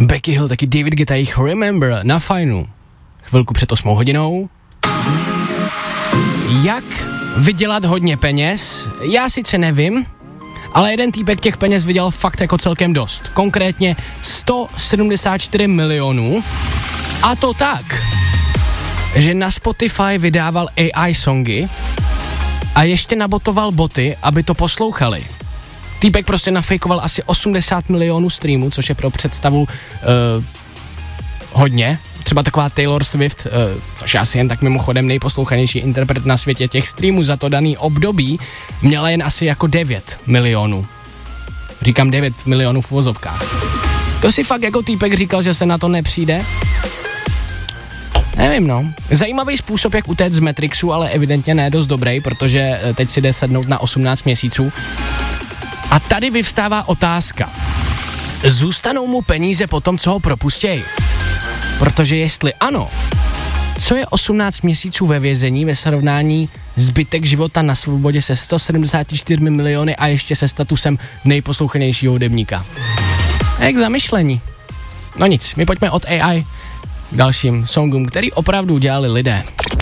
Becky Hill, taky David Guetta, jich Remember na Fajnu. Chvilku před 8 hodinou. Jak vydělat hodně peněz? Já sice nevím, ale jeden týpek těch peněz vydělal fakt jako celkem dost. Konkrétně 174 milionů. A to tak, že na Spotify vydával AI songy a ještě nabotoval boty, aby to poslouchali. Týpek prostě nafejkoval asi 80 milionů streamů, což je pro představu hodně. Třeba taková Taylor Swift, což je asi jen tak mimochodem nejposlouchanější interpret na světě, těch streamů za to daný období měla jen asi jako 9 milionů. Říkám 9 milionů v uvozovkách. To si fakt jako týpek říkal, že se na to nepřijde? Nevím, no. Zajímavý způsob, jak utéct z Matrixu, ale evidentně ne dost dobrý, protože teď si jde sednout na 18 měsíců. A tady vyvstává otázka. Zůstanou mu peníze po tom, co ho propustějí? Protože jestli ano, co je 18 měsíců ve vězení ve srovnání zbytek života na svobodě se 174 miliony a ještě se statusem nejposlouchanějšího hudebníka? Jak zamyšlení. No nic, my pojďme od AI k dalším songům, který opravdu dělali lidé.